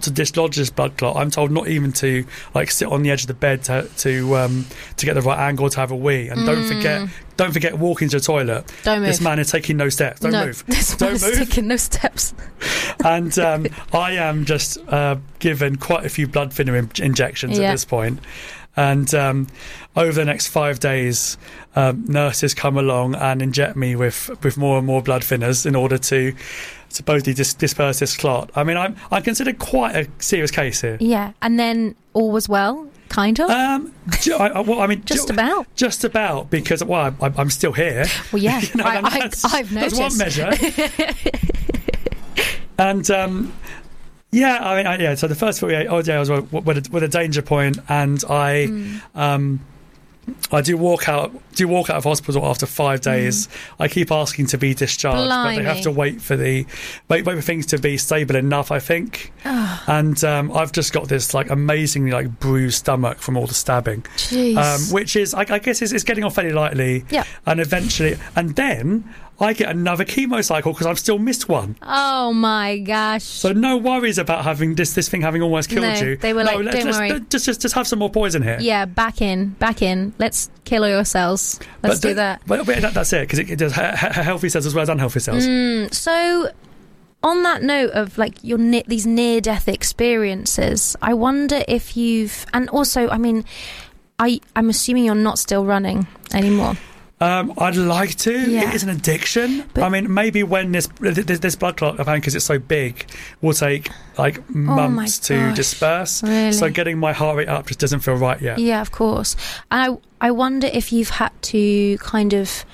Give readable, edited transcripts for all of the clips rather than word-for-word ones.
to dislodge this blood clot, I'm told not even to like sit on the edge of the bed to get the right angle to have a wee. And don't forget walking to the toilet. Don't move. This man is taking no steps. Don't move. This man's taking no steps. And I am just given quite a few blood thinner injections at this point. And over the next 5 days, nurses come along and inject me with more and more blood thinners in order to supposedly disperse this clot. I mean, I'm considered quite a serious case here. Yeah, and then all was well, kind of? Just about, because, I'm still here. Well, yeah, That's I've noticed. one measure. And... so the first 48 odd days were a danger point, and I do walk out of hospital after 5 days. I keep asking to be discharged, but they have to wait for things to be stable enough, I think. And I've just got this like amazingly like bruised stomach from all the stabbing. Which is I guess it's getting off fairly lightly. Yeah. And eventually, and then I get another chemo cycle because I've still missed one. Oh my gosh! So no worries about having this thing having almost killed you. They were don't worry. Just have some more poison here. Yeah, back in. Let's kill all your cells. Let's do that. But that's it, because it does healthy cells as well as unhealthy cells. So, on that note of like these near-death experiences, I wonder if you've, and also, I mean, I'm assuming you're not still running anymore. I'd like to. Yeah. It is an addiction. But I mean, maybe when this blood clot, apparently because it's so big, will take like months to disperse. Really? So getting my heart rate up just doesn't feel right yet. Yeah, of course. And I wonder if you've had to kind of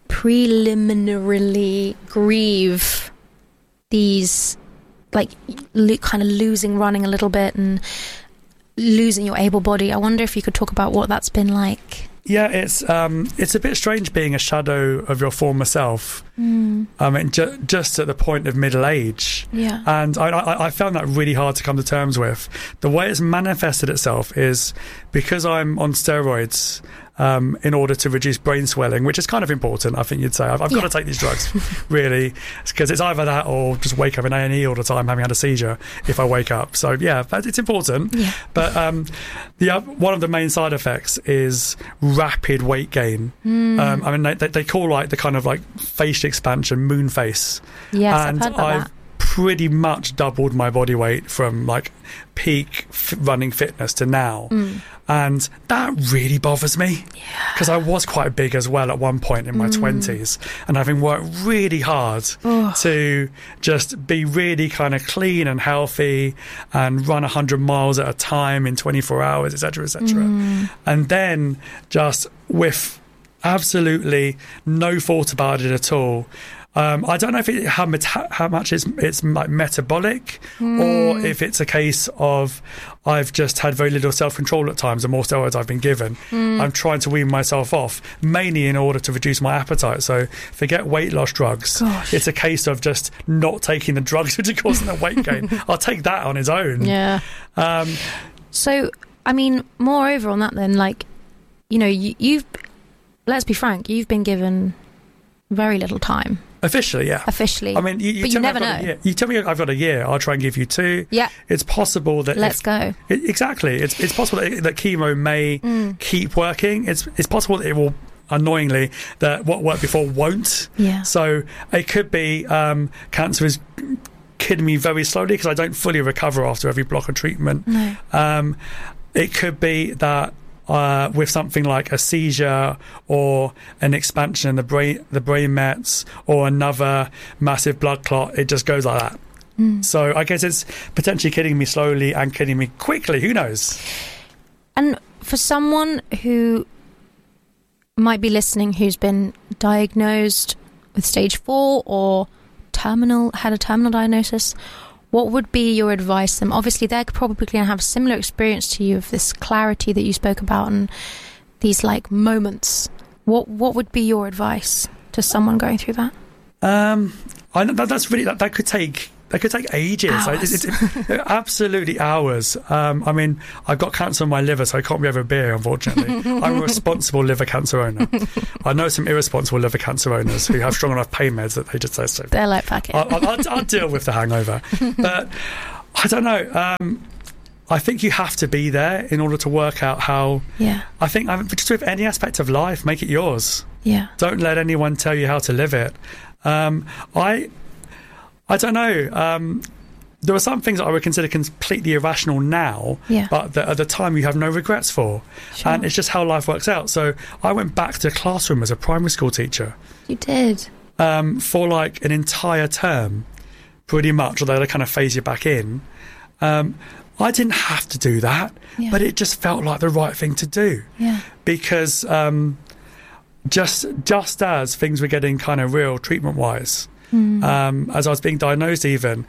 preliminarily grieve these, like kind of losing running a little bit and losing your able body. I wonder if you could talk about what that's been like. Yeah, it's a bit strange being a shadow of your former self. I mean, just at the point of middle age. Yeah. And I found that really hard to come to terms with. The way it's manifested itself is because I'm on steroids in order to reduce brain swelling, which is kind of important, I think you'd say. I've got to take these drugs, really, because it's either that or just wake up in A&E all the time having had a seizure if I wake up. So, yeah, it's important. Yeah. But one of the main side effects is rapid weight gain. I mean, they call like the kind of like facial expansion moon face. Yes, and I've heard about that. Pretty much doubled my body weight from like peak running fitness to now. And that really bothers me, because I was quite big as well at one point in my 20s, and having worked really hard to just be really kind of clean and healthy and run 100 miles at a time in 24 hours, etc., and then just with absolutely no thought about it at all. I don't know if how much it's like metabolic, or if it's a case of I've just had very little self-control at times. The more steroids I've been given, I'm trying to wean myself off, mainly in order to reduce my appetite. So forget weight loss drugs. Gosh. It's a case of just not taking the drugs which are causing the weight gain. I'll take that on its own. Yeah. So, I mean, moreover on that then, like, you know, you've, let's be frank, you've been given very little time. Officially, yeah. Officially. I mean, you never know. You tell me I've got a year, I'll try and give you 2. Yeah. It's possible that... Let's go. Exactly. It's possible that chemo may keep working. It's possible that it will, annoyingly, that what worked before won't. Yeah. So it could be cancer is killing me very slowly because I don't fully recover after every block of treatment. No. It could be that with something like a seizure or an expansion in the brain mets, or another massive blood clot, it just goes like that. So I guess it's potentially killing me slowly and killing me quickly. Who knows? And for someone who might be listening who's been diagnosed with stage 4 or had a terminal diagnosis, what would be your advice to them? Obviously, they're probably going to have a similar experience to you of this clarity that you spoke about and these like moments. What would be your advice to someone going through that? I know that's really that could take ages. Hours. It's absolutely hours. I mean, I've got cancer on my liver, so I can't have a beer, unfortunately. I'm a responsible liver cancer owner. I know some irresponsible liver cancer owners who have strong enough pain meds that they just say so. They're like, fuck it. I'll deal with the hangover. But I don't know. I think you have to be there in order to work out how. Yeah. I think just with any aspect of life, make it yours. Yeah. Don't let anyone tell you how to live it. I don't know. There are some things that I would consider completely irrational now, but that at the time you have no regrets for. Sure. And it's just how life works out. So I went back to the classroom as a primary school teacher. You did? For like an entire term, pretty much, although they kind of phase you back in. I didn't have to do that, but it just felt like the right thing to do. Yeah. Because just as things were getting kind of real treatment-wise, as I was being diagnosed even,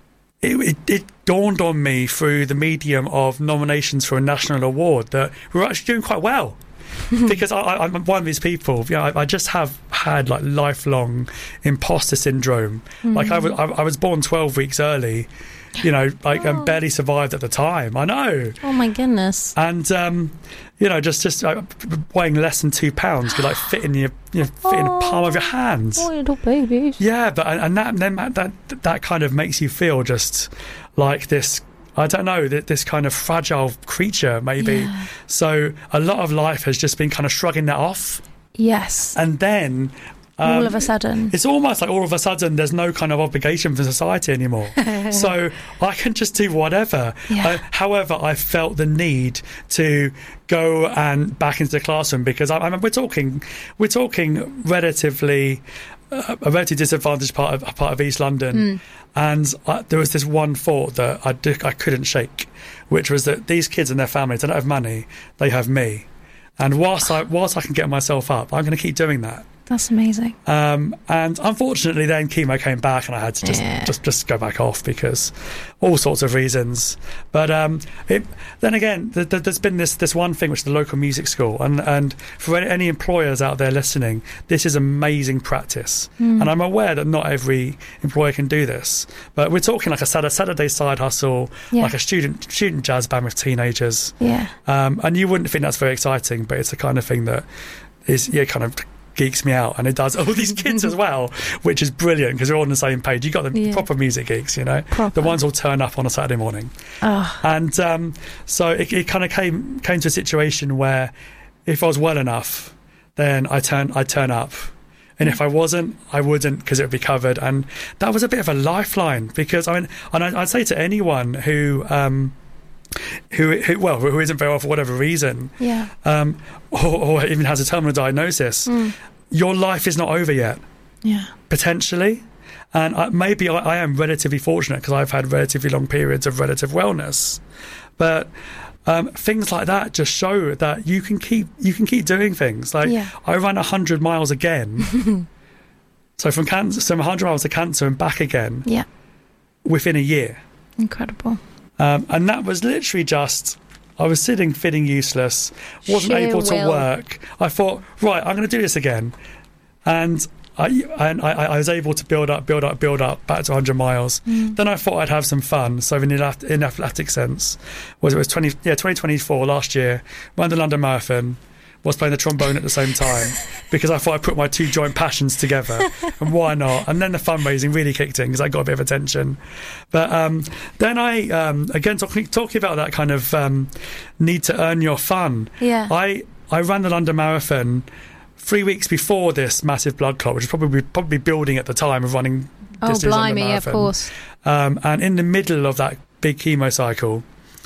it dawned on me through the medium of nominations for a national award that we were actually doing quite well. Because I'm one of these people, I just have had like lifelong imposter syndrome. Like I was born 12 weeks early, and barely survived at the time. I know. Oh my goodness. And just weighing less than 2 pounds could like fit in fit in the palm of your hands. Oh, little babies. Yeah, but and that kind of makes you feel just like this. I don't know, this kind of fragile creature, maybe. Yeah. So a lot of life has just been kind of shrugging that off. Yes. And then all of a sudden, it's almost like all of a sudden there's no kind of obligation for society anymore. So I can just do whatever. Yeah. However, I felt the need to go and back into the classroom because we're talking relatively a relatively disadvantaged part of East London, and there was this one thought that I couldn't shake, which was that these kids and their families, they don't have money, they have me, and whilst I can get myself up, I'm going to keep doing that. That's amazing. And unfortunately then chemo came back and I had to just go back off because all sorts of reasons. But then again, there's been this one thing, which is the local music school. And for any employers out there listening, this is amazing practice. And I'm aware that not every employer can do this. But we're talking like a Saturday side hustle, like a student jazz band with teenagers. Yeah. And you wouldn't think that's very exciting, but it's the kind of thing that is kind of geeks me out, and it does all these kids as well, which is brilliant because we're all on the same page. You got the proper music geeks, the ones who turn up on a Saturday morning. And so it kind of came to a situation where if I was well enough, then I'd turn up, and if I wasn't, I wouldn't, because it would be covered. And that was a bit of a lifeline, because I'd say to anyone who isn't very well for whatever reason, or even has a terminal diagnosis, your life is not over yet. Potentially. And maybe I am relatively fortunate because I've had relatively long periods of relative wellness, but things like that just show that you can keep doing things. Like I ran 100 miles again, so from 100 miles to cancer and back again, within a year. Incredible. And that was literally just, I was feeling useless, wasn't able to work. I thought, right, I'm going to do this again. And I was able to build up back to 100 miles. Then I thought I'd have some fun. So in athletic sense, it was 2024 last year, ran the London Marathon, was playing the trombone at the same time because I thought I'd put my two joint passions together, and why not? And then the fundraising really kicked in because I got a bit of attention. But then I again talking about that kind of need to earn your fun. I ran the London Marathon 3 weeks before this massive blood clot, which was probably building at the time of running this London Marathon. Of course. And in the middle of that big chemo cycle,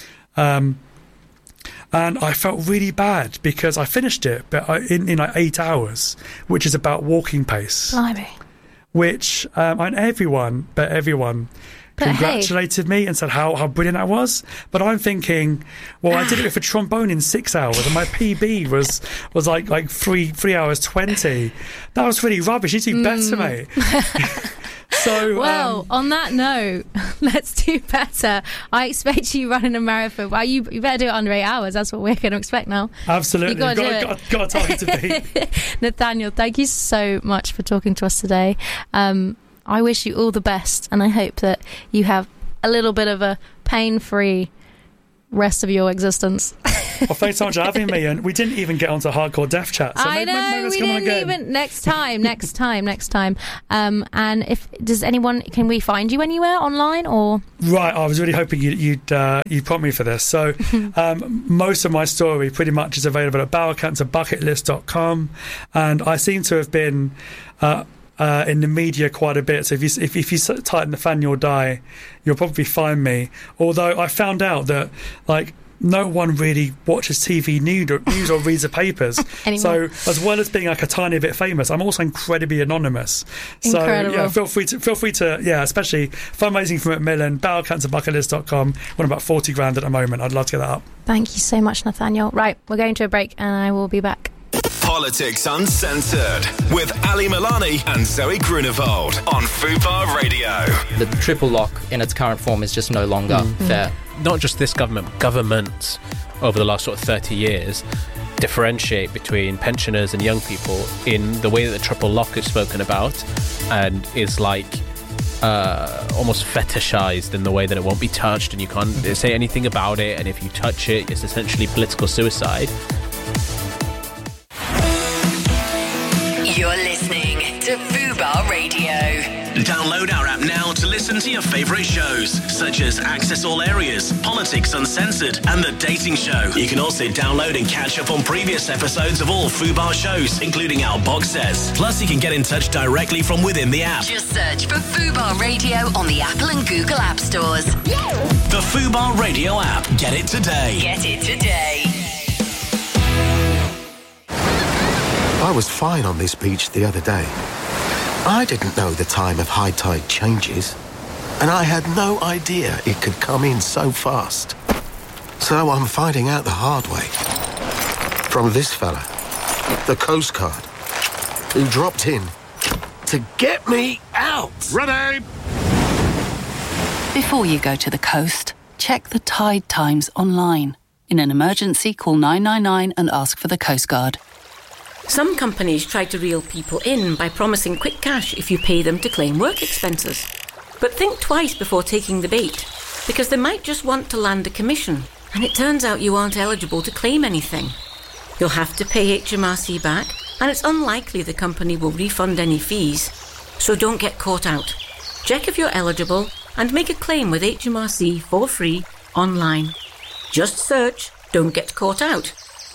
and I felt really bad because I finished it, but in like 8 hours, which is about walking pace. Blimey. Which everyone congratulated me and said how brilliant I was. But I'm thinking, well, I did it with a trombone in 6 hours, and my PB was like 3 hours 20. That was really rubbish. You do better, mate. So, well, on that note, let's do better. I expect you running a marathon. Well, you better do it under 8 hours. That's what we're going to expect now. Absolutely. You've got a target to beat. Nathaniel, thank you so much for talking to us today. I wish you all the best, and I hope that you have a little bit of a pain-free rest of your existence. Well, thanks so much for having me. And we didn't even get onto Hardcore Death Chat. So I know, let's we come on didn't again. even. Next time. And can we find you anywhere online or? Right, I was really hoping you'd prompt me for this. So most of my story pretty much is available at bowelcancerbucketlist.com, and I seem to have been in the media quite a bit. So if you type in Nathaniel Dye, you'll probably find me. Although I found out that no one really watches TV news or reads the papers. So as well as being a tiny bit famous, I'm also incredibly anonymous. Incredible. So yeah, feel free to especially fundraising from Macmillan, bowelcancerbucketlist.com. We're about 40 grand at the moment. I'd love to get that up. Thank you so much, Nathaniel. Right, we're going to a break and I will be back. Politics Uncensored with Ali Milani and Zoe Grunewald on Fubar Radio. The triple lock in its current form is just no longer fair. Not just this government, governments over the last sort of 30 years differentiate between pensioners and young people in the way that the triple lock is spoken about, and is almost fetishized in the way that it won't be touched and you can't say anything about it, and if you touch it, it's essentially political suicide. You're listening to Fubar Radio. Download our app now to listen to your favourite shows, such as Access All Areas, Politics Uncensored, and The Dating Show. You can also download and catch up on previous episodes of all Fubar shows, including our box sets. Plus, you can get in touch directly from within the app. Just search for Fubar Radio on the Apple and Google App Stores. The Fubar Radio app. Get it today. Get it today. I was fine on this beach the other day. I didn't know the time of high tide changes, and I had no idea it could come in so fast. So I'm finding out the hard way. From this fella, the Coast Guard, who dropped in to get me out. Ready! Before you go to the coast, check the tide times online. In an emergency, call 999 and ask for the Coast Guard. Some companies try to reel people in by promising quick cash if you pay them to claim work expenses. But think twice before taking the bait, because they might just want to land a commission, and it turns out you aren't eligible to claim anything. You'll have to pay HMRC back, and it's unlikely the company will refund any fees. So don't get caught out. Check if you're eligible and make a claim with HMRC for free online. Just search "Don't Get Caught Out."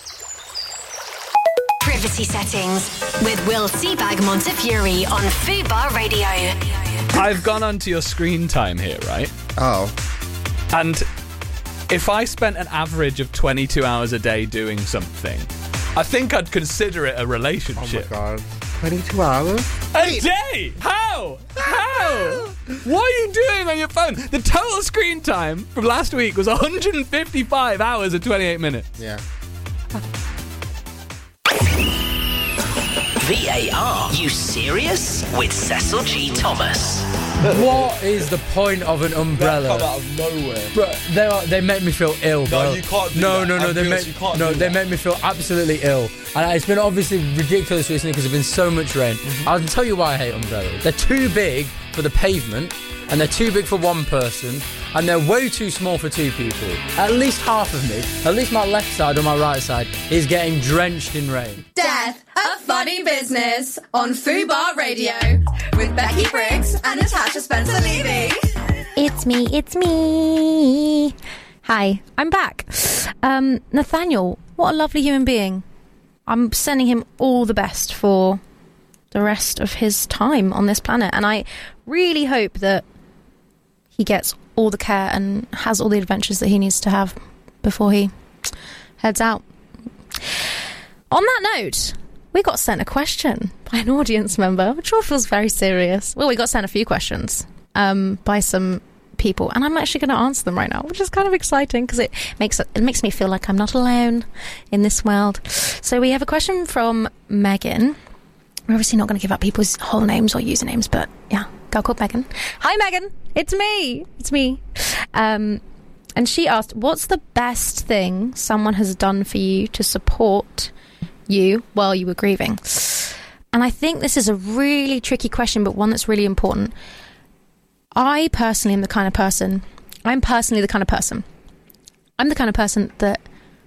Privacy settings with Will Seabag Montefiore on Fubar Radio. I've gone onto your screen time here, right? Oh. And if I spent an average of 22 hours a day doing something, I think I'd consider it a relationship. Oh my god. 22 hours? A day? How? What are you doing on your phone? The total screen time from last week was 155 hours and 28 minutes. Yeah. VAR, you serious? With Cecil G. Thomas. What is the point of an umbrella? Come out of nowhere. Bro, they make me feel ill, bro. No, you can't do no, that. No, they make me feel absolutely ill. And it's been obviously ridiculous recently because there's been so much rain. I'll tell you why I hate umbrellas. They're too big for the pavement, and they're too big for one person, and they're way too small for two people. At least half of me, at least my left side or my right side, is getting drenched in rain. Death of Funny Business on Fubar Radio with Becky Briggs and Natasha Spencer-Levy. It's me. Hi, I'm back. Nathaniel, what a lovely human being. I'm sending him all the best for the rest of his time on this planet, and I really hope that he gets all the care and has all the adventures that he needs to have before he heads out. On that note, we got sent a question by an audience member, which all feels very serious. Well, we got sent a few questions by some people, and I'm actually going to answer them right now, which is kind of exciting because it makes me feel like I'm not alone in this world. So we have a question from Megan. We're obviously not going to give out people's whole names or usernames, but yeah, girl called Megan. Hi, Megan. It's me. And she asked, what's the best thing someone has done for you to support you while you were grieving? And I think this is a really tricky question, but one that's really important. I'm personally the kind of person that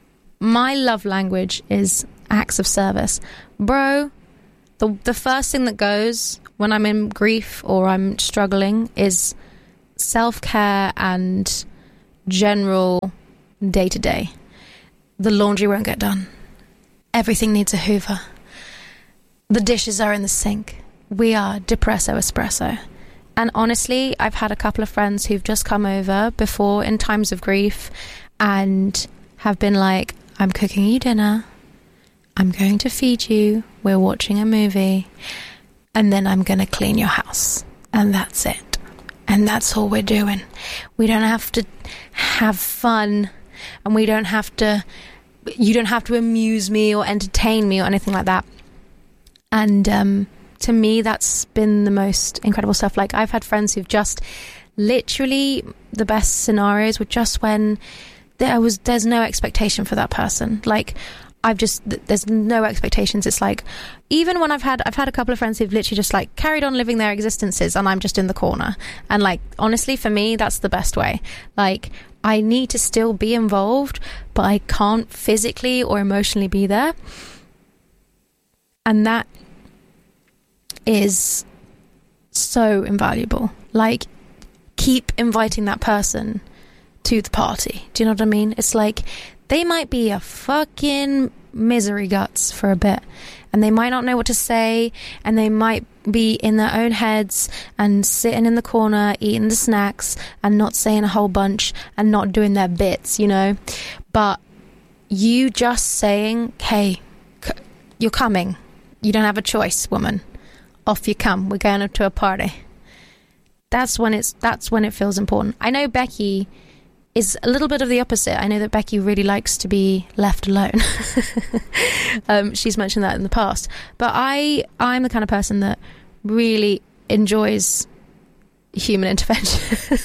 my love language is acts of service. Bro, the first thing that goes when I'm in grief or I'm struggling is self-care and general day-to-day. The laundry won't get done. Everything needs a hoover. The dishes are in the sink. We are depresso espresso. And honestly, I've had a couple of friends who've just come over before in times of grief and have been like, I'm cooking you dinner, I'm going to feed you, we're watching a movie, and then I'm going to clean your house. And that's it. And that's all we're doing. We don't have to have fun, and you don't have to amuse me or entertain me or anything like that. And to me, that's been the most incredible stuff. Like, I've had friends who've just literally, the best scenarios were just when there's no expectation for that person. Like, there's no expectations. It's like, even when I've had a couple of friends who've literally just like carried on living their existences and I'm just in the corner. And like, honestly, for me, that's the best way. Like, I need to still be involved, but I can't physically or emotionally be there. And that is so invaluable. Like, keep inviting that person to the party. Do you know what I mean? It's like, they might be a fucking misery guts for a bit, and they might not know what to say, and they might be in their own heads and sitting in the corner eating the snacks and not saying a whole bunch and not doing their bits, you know. But you just saying, hey, you're coming, you don't have a choice, woman, off you come, we're going up to a party. That's when it feels important. I know Becky is a little bit of the opposite. I know that Becky really likes to be left alone. She's mentioned that in the past. But I'm the kind of person that really enjoys human intervention.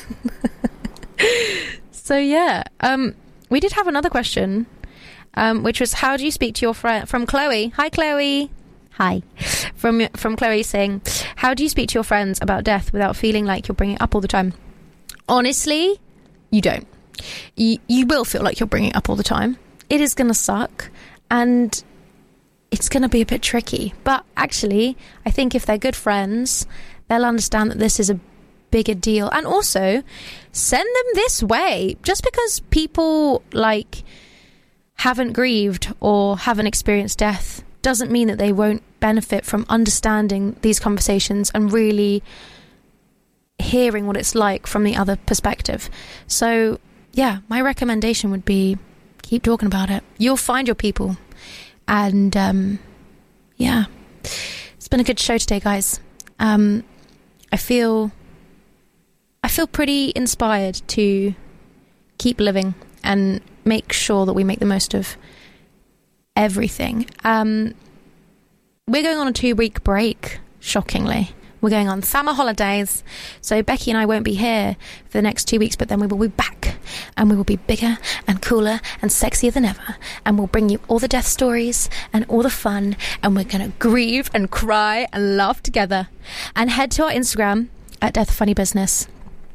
So yeah, we did have another question, which was, how do you speak to your friend? From Chloe. Hi, Chloe. Hi. From Chloe saying, how do you speak to your friends about death without feeling like you're bringing it up all the time? Honestly, you don't. You will feel like you're bringing it up all the time. It is going to suck, and it's going to be a bit tricky. But actually, I think if they're good friends, they'll understand that this is a bigger deal. And also, send them this way. Just because people like haven't grieved or haven't experienced death doesn't mean that they won't benefit from understanding these conversations and really hearing what it's like from the other perspective. So yeah, my recommendation would be, keep talking about it. You'll find your people. And yeah, it's been a good show today, guys. I feel pretty inspired to keep living and make sure that we make the most of everything. We're going on a 2-week break, shockingly. We're going on summer holidays, so Becky and I won't be here for the next 2 weeks, but then we will be back, and we will be bigger and cooler and sexier than ever, and we'll bring you all the death stories and all the fun, and we're going to grieve and cry and laugh together. And head to our Instagram at Death Funny Business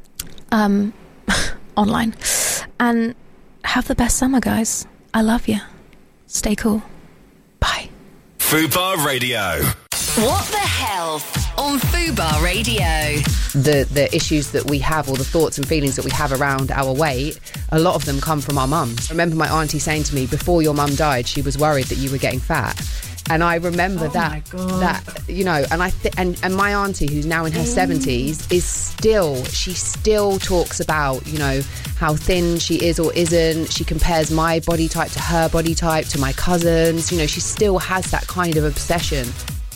online, and have the best summer, guys. I love you. Stay cool. Bye. Fubar Radio. What the Health on Fubar Radio. The issues that we have, or the thoughts and feelings that we have around our weight, a lot of them come from our mums. I remember my auntie saying to me, before your mum died, she was worried that you were getting fat. And I remember that, you know, and and my auntie, who's now in her 70s, she still talks about, you know, how thin she is or isn't. She compares my body type to her body type, to my cousins. You know, she still has that kind of obsession.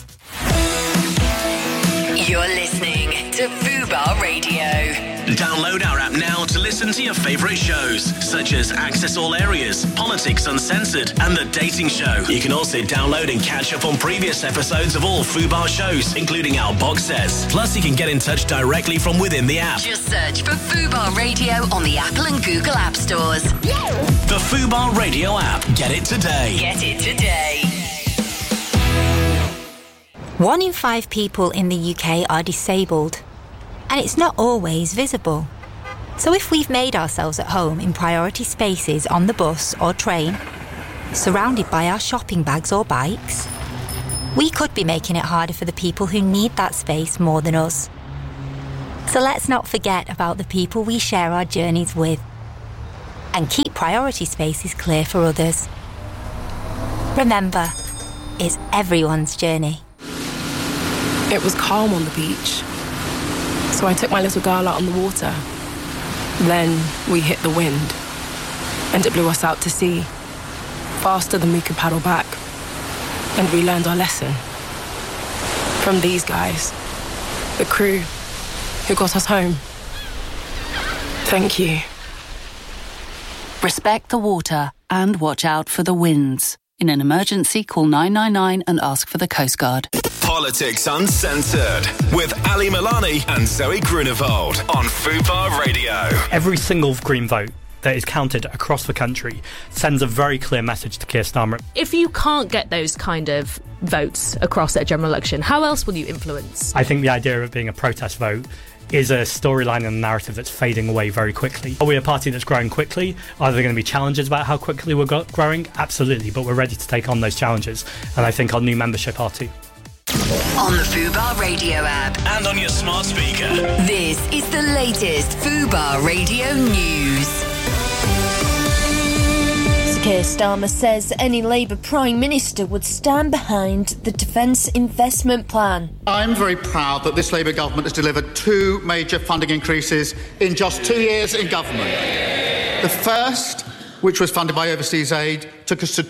You're listening to Fubar Radio. Download our app now to listen to your favourite shows, such as Access All Areas, Politics Uncensored, and The Dating Show. You can also download and catch up on previous episodes of all Fubar shows, including our box sets. Plus, you can get in touch directly from within the app. Just search for Fubar Radio on the Apple and Google App Stores. The Fubar Radio app. Get it today. Get it today. 1 in 5 people in the UK are disabled, and it's not always visible. So if we've made ourselves at home in priority spaces on the bus or train, surrounded by our shopping bags or bikes. We could be making it harder for the people who need that space more than us. So let's not forget about the people we share our journeys with, and keep priority spaces clear for others. Remember, it's everyone's journey. It was calm on the beach, so I took my little girl out on the water. Then we hit the wind, and it blew us out to sea, faster than we could paddle back. And we learned our lesson from these guys, the crew who got us home. Thank you. Respect the water and watch out for the winds. In an emergency, call 999 and ask for the Coast Guard. Politics Uncensored with Ali Milani and Zoe Grunewald on Fubar Radio. Every single Green vote that is counted across the country sends a very clear message to Keir Starmer. If you can't get those kind of votes across at a general election, how else will you influence? I think the idea of it being a protest vote is a storyline and a narrative that's fading away very quickly. Are we a party that's growing quickly? Are there going to be challenges about how quickly we're growing? Absolutely, but we're ready to take on those challenges, and I think our new membership are too. On the Fubar Radio app. And on your smart speaker. This is the latest Fubar Radio news. Keir Starmer says any Labour Prime Minister would stand behind the Defence Investment Plan. I'm very proud that this Labour government has delivered 2 major funding increases in just 2 years in government. The first, which was funded by overseas aid, took us to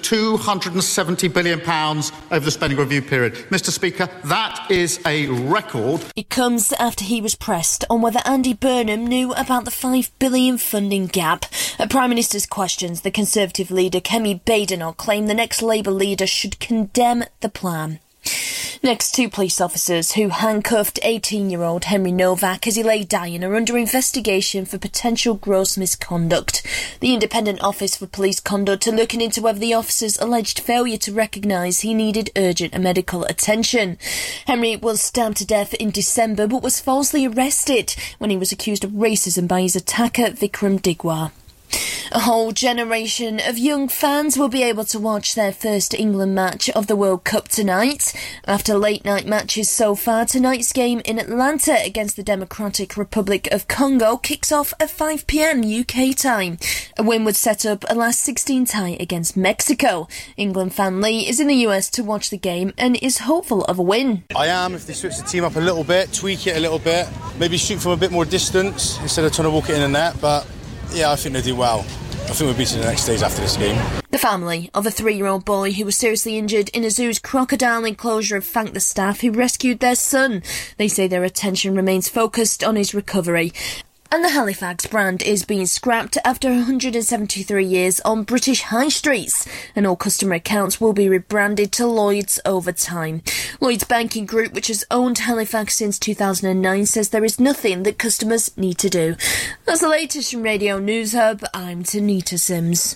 £270 billion over the spending review period. Mr. Speaker, that is a record. It comes after he was pressed on whether Andy Burnham knew about the £5 billion funding gap. At Prime Minister's questions, the Conservative leader Kemi Badenoch claimed the next Labour leader should condemn the plan. Next, 2 police officers who handcuffed 18-year-old Henry Novak as he lay dying are under investigation for potential gross misconduct. The Independent Office for Police Conduct are looking into whether the officers' alleged failure to recognise he needed urgent medical attention. Henry was stabbed to death in December but was falsely arrested when he was accused of racism by his attacker Vikram Digwar. A whole generation of young fans will be able to watch their first England match of the World Cup tonight. After late-night matches so far, tonight's game in Atlanta against the Democratic Republic of Congo kicks off at 5 p.m. UK time. A win would set up a last-16 tie against Mexico. England fan Lee is in the US to watch the game and is hopeful of a win. I am, if they switch the team up a little bit, tweak it a little bit, maybe shoot from a bit more distance instead of trying to walk it in the net, but yeah, I think they do well. I think we'll be to the next stage after this game. The family of a 3-year-old boy who was seriously injured in a zoo's crocodile enclosure have thanked the staff who rescued their son. They say their attention remains focused on his recovery. And the Halifax brand is being scrapped after 173 years on British high streets, and all customer accounts will be rebranded to Lloyds over time. Lloyds Banking Group, which has owned Halifax since 2009, says there is nothing that customers need to do. That's the latest from Radio News Hub. I'm Tanita Sims.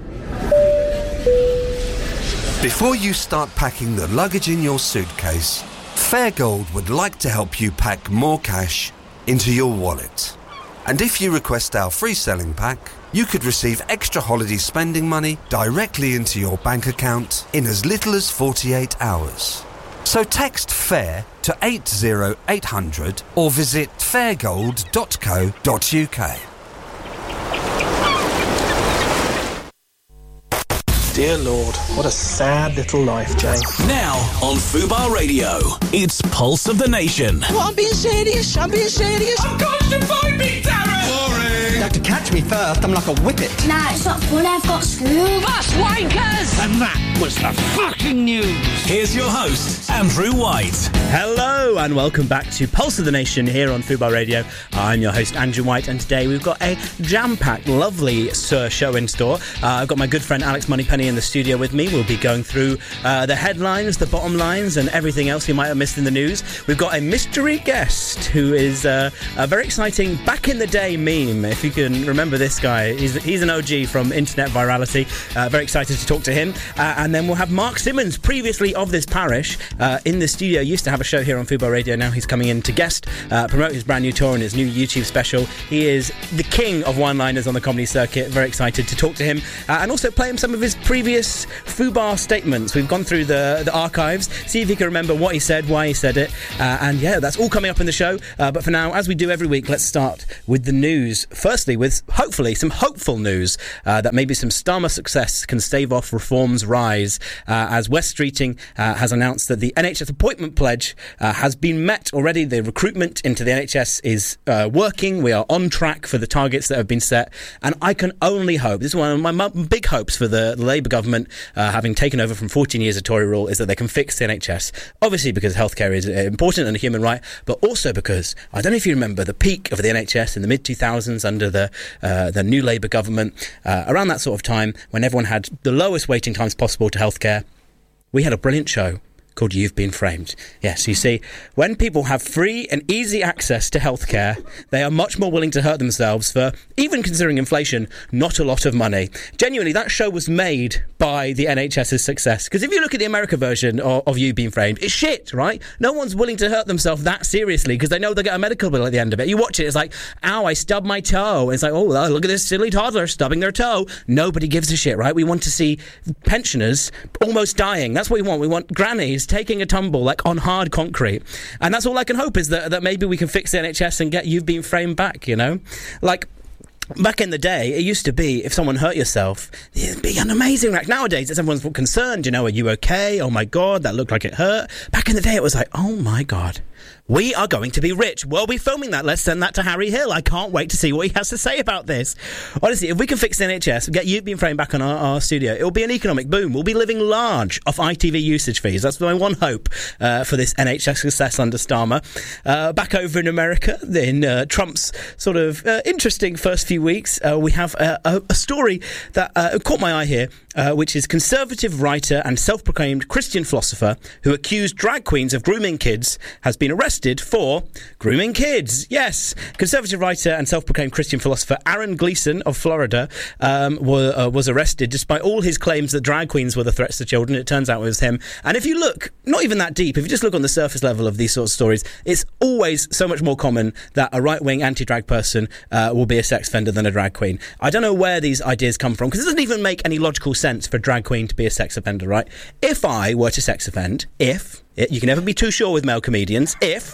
Before you start packing the luggage in your suitcase, Fairgold would like to help you pack more cash into your wallet. And if you request our free selling pack, you could receive extra holiday spending money directly into your bank account in as little as 48 hours. So text FAIR to 80800 or visit fairgold.co.uk. Dear Lord, what a sad little life, Jane. Now on Fubar Radio, it's Pulse of the Nation. Well, I'm being serious. Of course you find me, Darren! Boring! You have to catch me first. I'm like a whippet. Nah, it's not funny. I've got school. Bus wankers! And that was the fucking news. Here's your host, Andrew White. Hello and welcome back to Pulse of the Nation here on Fubar Radio. I'm your host, Andrew White, and today we've got a jam-packed, lovely show in store. I've got my good friend Alex Moneypenny in the studio with me. We'll be going through the headlines, the bottom lines, and everything else you might have missed in the news. We've got a mystery guest who is a very exciting back-in-the-day meme. If you can Gleeson. Remember this guy? He's an OG from internet virality. Very excited to talk to him. And then we'll have Mark Simmons, previously of this parish, in the studio. Used to have a show here on Fubar Radio. Now he's coming in to guest, promote his brand new tour and his new YouTube special. He is the king of one-liners on the comedy circuit. Very excited to talk to him and also play him some of his previous Fubar statements. We've gone through the archives, see if he can remember what he said, why he said it, and yeah, that's all coming up in the show. But for now, as we do every week, let's start with the news. Firstly, with hopefully some hopeful news that maybe some Starmer success can stave off reform's rise, as West Streeting has announced that the NHS appointment pledge has been met already. The recruitment into the NHS is working. We are on track for the targets that have been set, and I can only hope, this is one of my big hopes for the Labour government, having taken over from 14 years of Tory rule, is that they can fix the NHS. Obviously because healthcare is important and a human right, but also because, I don't know if you remember the peak of the NHS in the mid-2000s under the new Labour government, around that sort of time when everyone had the lowest waiting times possible to healthcare. We had a brilliant show called You've Been Framed. Yes, you see, when people have free and easy access to healthcare, they are much more willing to hurt themselves for, even considering inflation, not a lot of money. Genuinely, that show was made by the NHS's success. Because if you look at the America version of You've Been Framed, it's shit, right? No one's willing to hurt themselves that seriously because they know they'll get a medical bill at the end of it. You watch it, it's like, ow, I stubbed my toe. And it's like, oh, look at this silly toddler stubbing their toe. Nobody gives a shit, right? We want to see pensioners almost dying. That's what we want. We want grannies taking a tumble like on hard concrete, and that's all I can hope is that maybe we can fix the NHS and get You've Been Framed back, you know, like back in the day, it used to be if someone hurt yourself, it'd be an amazing reaction. Nowadays, it's everyone's concerned, you know, are you okay? Oh my God, that looked like it hurt. Back in the day, it was like, oh my God, we are going to be rich. We'll be filming that. Let's send that to Harry Hill. I can't wait to see what he has to say about this. Honestly, if we can fix the NHS, get You've Been Framed back on our studio, it will be an economic boom. We'll be living large off ITV usage fees. That's my one hope for this NHS success under Starmer. Back over in America, in Trump's sort of interesting first few weeks, we have a story that caught my eye here, which is conservative writer and self-proclaimed Christian philosopher who accused drag queens of grooming kids has been arrested for grooming kids. Yes, conservative writer and self-proclaimed Christian philosopher Aaron Gleeson of Florida was arrested despite all his claims that drag queens were the threats to children. It turns out it was him. And if you look, not even that deep, if you just look on the surface level of these sorts of stories, it's always so much more common that a right-wing anti-drag person will be a sex offender than a drag queen. I don't know where these ideas come from, because it doesn't even make any logical sense for a drag queen to be a sex offender, right? If I were to sex offend, you can never be too sure with male comedians.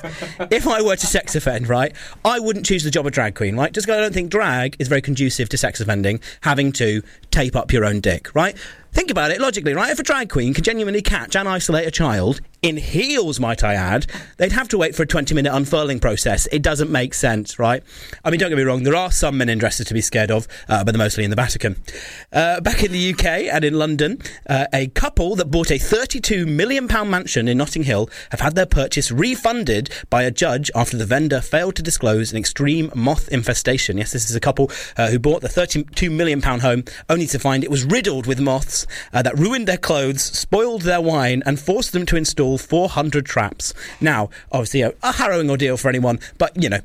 If I were to sex offend, right, I wouldn't choose the job of drag queen, right? Just because I don't think drag is very conducive to sex offending, having to tape up your own dick, right? Think about it logically, right? If a drag queen could genuinely catch and isolate a child, in heels, might I add, they'd have to wait for a 20-minute unfurling process. It doesn't make sense, right? I mean, don't get me wrong, there are some men in dresses to be scared of, but they're mostly in the Vatican. Back in the UK and in London, a couple that bought a £32 million mansion in Notting Hill have had their purchase refunded by a judge after the vendor failed to disclose an extreme moth infestation. Yes, this is a couple who bought the £32 million home only to find it was riddled with moths that ruined their clothes, spoiled their wine, and forced them to install 400 traps. Now, obviously, a harrowing ordeal for anyone, but, you know,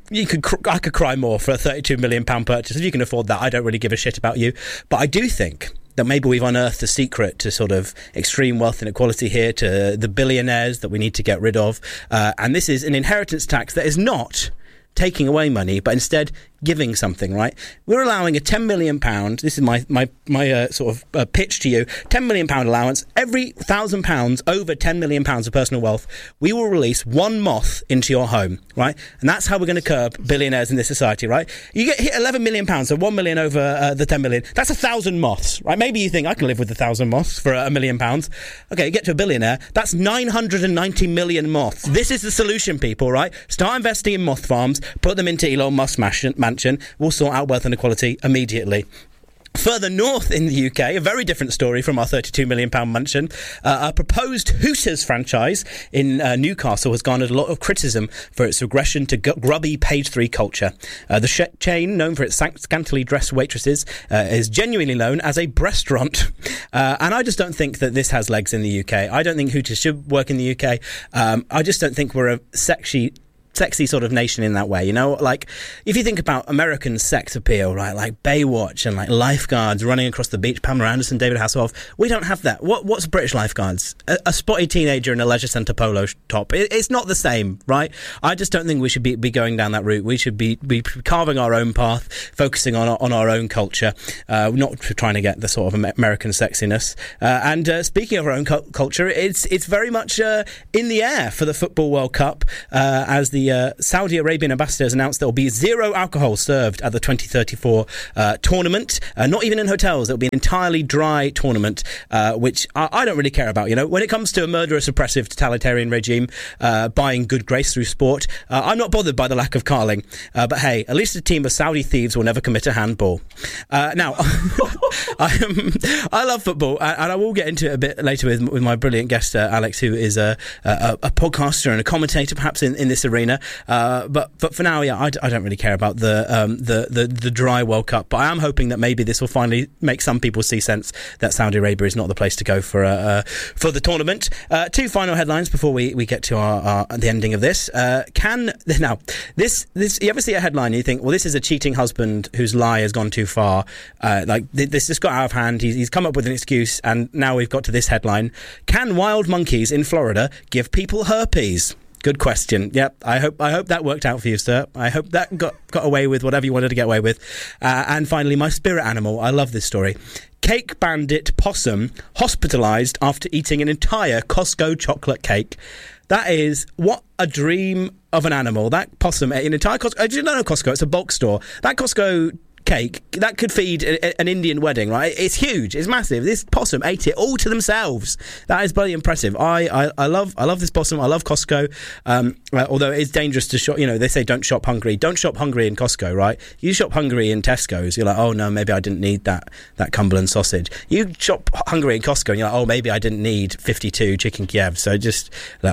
I could cry more for a £32 million purchase. If you can afford that, I don't really give a shit about you. But I do think that maybe we've unearthed the secret to sort of extreme wealth inequality here, to the billionaires that we need to get rid of. And this is an inheritance tax that is not taking away money, but instead giving something, right? We're allowing a £10 million, this is my sort of pitch to you, £10 million allowance. Every £1,000 over £10 million of personal wealth, we will release one moth into your home, right? And that's how we're going to curb billionaires in this society, right? You get hit £11 million, so £1 million over the £10 million. That's 1,000 moths, right? Maybe you think I can live with 1,000 moths for £1 million. Okay, you get to a billionaire, that's 990 million moths. This is the solution, people, right? Start investing in moth farms, put them into Elon Musk's mansion. We'll sort out wealth inequality immediately. Further north in the UK, a very different story from our £32 million mansion. A proposed Hooters franchise in Newcastle has garnered a lot of criticism for its regression to grubby page 3 culture. The chain, known for its scantily dressed waitresses, is genuinely known as a breastaurant. And I just don't think that this has legs in the UK. I don't think Hooters should work in the UK. I just don't think we're a sexy sexy sort of nation in that way, you know? Like, if you think about American sex appeal, right, like Baywatch and like lifeguards running across the beach, Pamela Anderson, David Hasselhoff, we don't have that. What's British lifeguards? A spotty teenager in a leisure centre polo top. It's not the same, right? I just don't think we should be going down that route. We should be carving our own path, focusing on our own culture, not trying to get the sort of American sexiness. And speaking of our own culture, it's very much in the air for the Football World Cup, as the Saudi Arabian ambassador has announced there will be zero alcohol served at the 2034 tournament, not even in hotels. It will be an entirely dry tournament, which I don't really care about. You know, when it comes to a murderous, oppressive, totalitarian regime buying good grace through sport, I'm not bothered by the lack of carling. But hey, at least a team of Saudi thieves will never commit a handball. Now, I love football, and I will get into it a bit later with my brilliant guest, Alex, who is a podcaster and a commentator, perhaps in this arena. But for now, yeah, I don't really care about the dry World Cup. But I am hoping that maybe this will finally make some people see sense that Saudi Arabia is not the place to go for the tournament. Two final headlines before we get to the ending of this. This you ever see a headline and you think, well, this is a cheating husband whose lie has gone too far. This just got out of hand. He's come up with an excuse, and now we've got to this headline. Can wild monkeys in Florida give people herpes? Good question. Yep, I hope that worked out for you, sir. I hope that got away with whatever you wanted to get away with. And finally, my spirit animal. I love this story. Cake bandit possum hospitalised after eating an entire Costco chocolate cake. That is, what a dream of an animal. That possum ate an entire Costco... I didn't know Costco, it's a bulk store. That Costco cake, that could feed an Indian wedding, right? It's huge, it's massive. This possum ate it all to themselves. That is bloody impressive. I love this possum. I love Costco, although it's dangerous to shop. You know, they say don't shop hungry. Don't shop hungry in Costco, right? You shop hungry in Tesco's, you're like, oh no, maybe I didn't need that Cumberland sausage. You shop hungry in Costco and you're like, oh, maybe I didn't need 52 chicken Kiev. So just,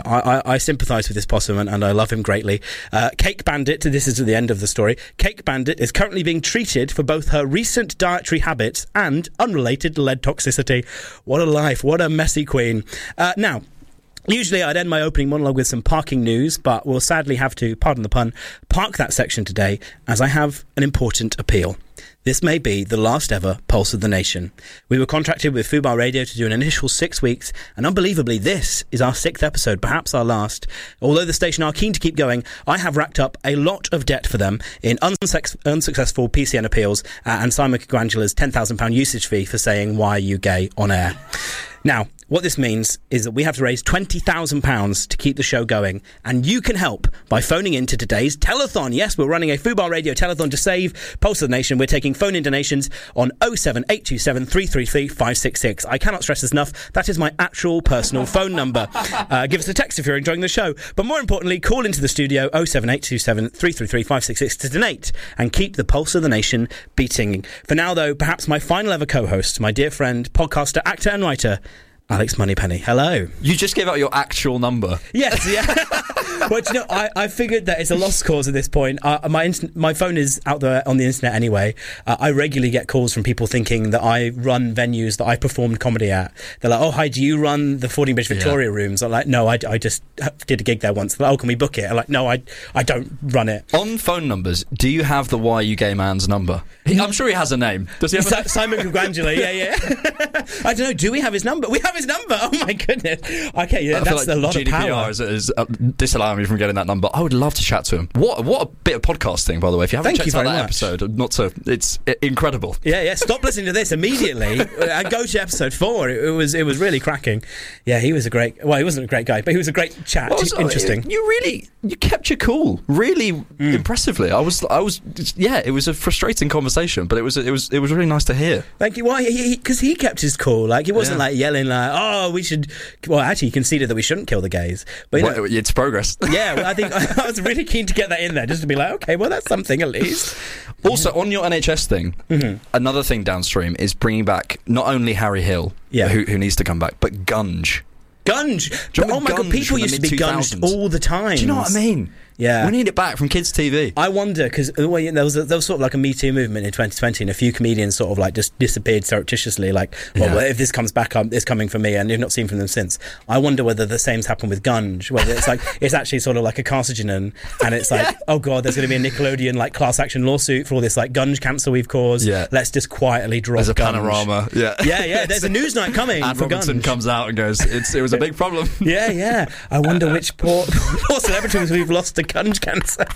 I sympathise with this possum and I love him greatly. Cake Bandit, this is the end of the story. Cake Bandit is currently being treated for both her recent dietary habits and unrelated lead toxicity. What a life, what a messy queen. Now, usually I'd end my opening monologue with some parking news, but we'll sadly have to, pardon the pun, park that section today as I have an important appeal. This may be the last ever Pulse of the Nation. We were contracted with Fubar Radio to do an initial 6 weeks, and unbelievably, this is our 6th episode, perhaps our last. Although the station are keen to keep going, I have racked up a lot of debt for them in unsuccessful PCN appeals and Simon Congrangela's £10,000 usage fee for saying, "Why are you gay?" on air. Now, what this means is that we have to raise £20,000 to keep the show going, and you can help by phoning in to today's telethon. Yes, we're running a Fubar Radio telethon to save Pulse of the Nation. We're taking phone-in donations on 07827 333 566. I cannot stress this enough. That is my actual personal phone number. Give us a text if you're enjoying the show. But more importantly, call into the studio 07827 333 566 to donate and keep the Pulse of the Nation beating. For now, though, perhaps my final ever co-host, my dear friend, podcaster, actor and writer, Alex Moneypenny. Hello. You just gave out your actual number. Yes, yeah. Well, you know, I figured that it's a lost cause at this point. My phone is out there on the internet anyway. I regularly get calls from people thinking that I run venues that I performed comedy at. They're like, "Oh, hi, do you run the Fordingbridge Victoria rooms?" I'm like, "No, I just did a gig there once." They're like, "Oh, can we book it?" I'm like, "No, I don't run it." On phone numbers, do you have the "Why You Gay" man's number? I'm sure he has a name. Does he have Simon Congrangela, yeah. I don't know, do we have his number? We have his number. Oh my goodness. Okay, yeah, that's a lot GDPR of power. is disallowing me from getting that number. I would love to chat to him. What a bit of podcasting, by the way. If you haven't checked out that episode, it's incredible. Yeah. Stop listening to this immediately and go to episode 4. It was really cracking. Yeah, he was he wasn't a great guy, but he was a great chat. Interesting. You kept your cool really impressively. I was it was a frustrating conversation, but it was really nice to hear. Thank you. Why? Because he kept his cool. Like, he wasn't like yelling like, "Oh, we should." Well, actually, he conceded that we shouldn't kill the gays. But it's progress. Yeah, well, I think I was really keen to get that in there, just to be like, okay, well, that's something at least. Also, on your NHS thing, another thing downstream is bringing back not only Harry Hill, who needs to come back, but Gunge. Gunge! Oh my God, people used to be gunged all the time. Do you know what I mean? Yeah. We need it back from kids' TV. I wonder, because there was sort of like a Me Too movement in 2020, and a few comedians sort of like just disappeared surreptitiously, like, well, if this comes back, it's coming for me, and you've not seen from them since. I wonder whether the same's happened with Gunge, whether it's like, it's actually sort of like a carcinogen, and it's like, oh God, there's going to be a Nickelodeon like class action lawsuit for all this like Gunge cancer we've caused. Yeah. Let's just quietly drop There's a Gunge. panorama. Yeah. Yeah, there's a news night coming Anne for Robinson Gunge. comes out and goes, it was a big problem. Yeah. I wonder which poor celebrities we've lost to Gunge cancer.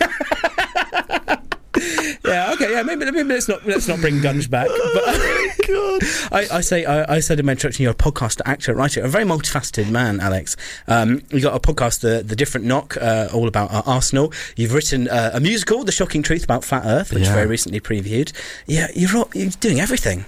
Yeah, okay, yeah, maybe let's not bring Gunge back. But God. I said in my introduction, you're a podcaster, actor, writer, a very multifaceted man, Alex. You got a podcast, The Different Knock, all about Arsenal. You've written a musical, The Shocking Truth About Flat Earth, which you very recently previewed. Yeah, you're doing everything.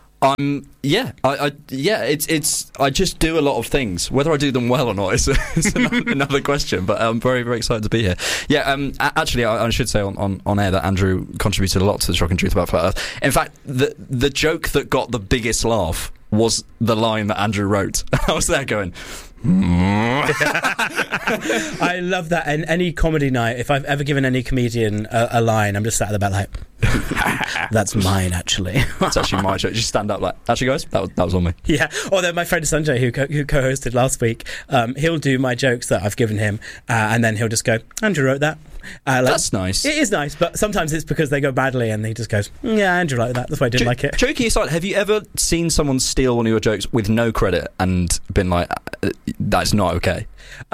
I just do a lot of things. Whether I do them well or not is another question. But I'm very, very excited to be here. Yeah, actually, I should say on air that Andrew contributed a lot to The Shocking Truth About Flat Earth. In fact, the joke that got the biggest laugh was the line that Andrew wrote. I was there going. I love that. And any comedy night, if I've ever given any comedian a line, I'm just sat at the back like, that's mine, actually. It's actually my joke. Just stand up like, actually, guys, that was on me. Yeah. Although my friend Sanjay, who co-hosted last week, he'll do my jokes that I've given him, and then he'll just go, Andrew wrote that. That's nice. It is nice, but sometimes it's because they go badly and he just goes, yeah, Andrew liked that. That's why I didn't like it. Joking aside, have you ever seen someone steal one of your jokes with no credit and been like, that's not okay?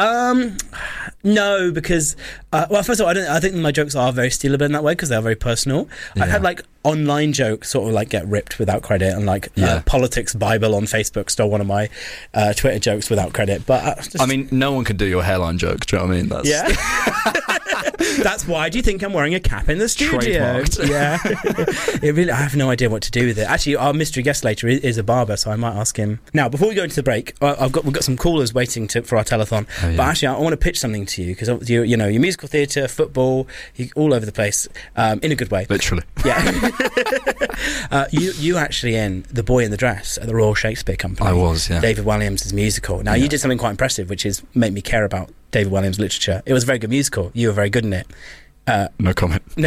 No, because well, first of all, I think my jokes are very stealable in that way because they are very personal. I've had like online jokes sort of like get ripped without credit, and like Politics Bible on Facebook stole one of my Twitter jokes without credit. But I mean, no one can do your hairline joke. Do you know what I mean? That's why do you think I'm wearing a cap in the studio? Yeah. I have no idea what to do with it. Actually, our mystery guest later is a barber, so I might ask him. Now, before we go into the break, we've got some callers waiting for our telethon. But actually, I want to pitch something to you because you know, your musical theatre, football, all over the place, in a good way. Literally. Yeah. You actually in The Boy in the Dress at the Royal Shakespeare Company. I was, yeah. David Walliams' musical. Now, you did something quite impressive, which is make me care about David Walliams' literature. It was a very good musical. You were very good in it. No comment. No.